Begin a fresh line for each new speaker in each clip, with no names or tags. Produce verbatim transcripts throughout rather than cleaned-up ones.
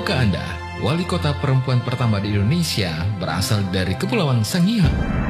Tahukah Anda, wali kota perempuan pertama di Indonesia berasal dari Kepulauan Sangihe?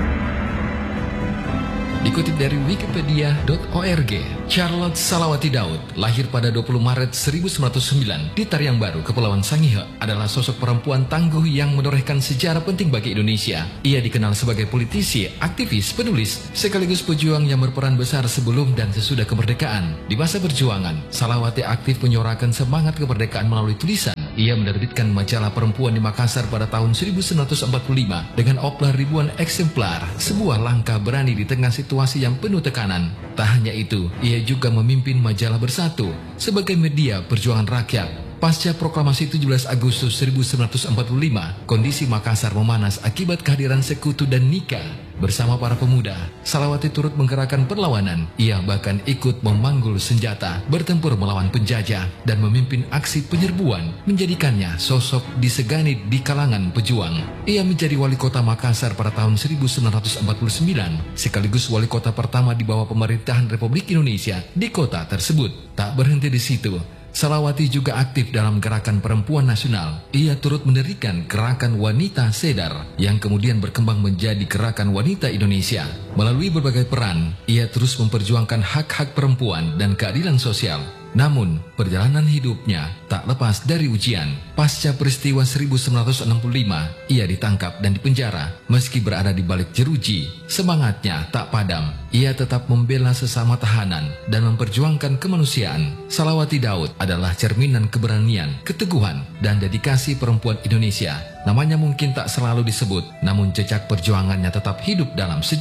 Dikutip dari wikipedia dot org, Charlotte Salawati Daud lahir pada dua puluh Maret seribu sembilan ratus sembilan di Tariang Baru, Kepulauan Sangihe, adalah sosok perempuan tangguh yang menorehkan sejarah penting bagi Indonesia. Ia dikenal sebagai politisi, aktivis, penulis, sekaligus pejuang yang berperan besar sebelum dan sesudah kemerdekaan. Di masa perjuangan, Salawati aktif menyuarakan semangat kemerdekaan melalui tulisan. Ia menerbitkan majalah perempuan di Makassar pada tahun seribu sembilan ratus empat puluh lima dengan oplah ribuan eksemplar, sebuah langkah berani di tengah situasi yang penuh tekanan. Tak hanya itu, ia juga memimpin majalah Bersatu sebagai media perjuangan rakyat. Pasca proklamasi tujuh belas Agustus seribu sembilan ratus empat puluh lima, kondisi Makassar memanas akibat kehadiran sekutu dan nikah. Bersama para pemuda, Salawati turut menggerakkan perlawanan. Ia bahkan ikut memanggul senjata, bertempur melawan penjajah, dan memimpin aksi penyerbuan, menjadikannya sosok disegani di kalangan pejuang. Ia menjadi wali kota Makassar pada tahun seribu sembilan ratus empat puluh sembilan, sekaligus wali kota pertama di bawah pemerintahan Republik Indonesia di kota tersebut. Tak berhenti di situ, Salawati juga aktif dalam gerakan perempuan nasional. Ia turut mendirikan gerakan Wanita Sedar yang kemudian berkembang menjadi Gerakan Wanita Indonesia. Melalui berbagai peran, ia terus memperjuangkan hak-hak perempuan dan keadilan sosial. Namun, perjalanan hidupnya tak lepas dari ujian. Pasca peristiwa seribu sembilan ratus enam puluh lima, ia ditangkap dan dipenjara. Meski berada di balik jeruji, semangatnya tak padam. Ia tetap membela sesama tahanan dan memperjuangkan kemanusiaan. Salawati Daud adalah cerminan keberanian, keteguhan, dan dedikasi perempuan Indonesia. Namanya mungkin tak selalu disebut, namun jejak perjuangannya tetap hidup dalam sejarah.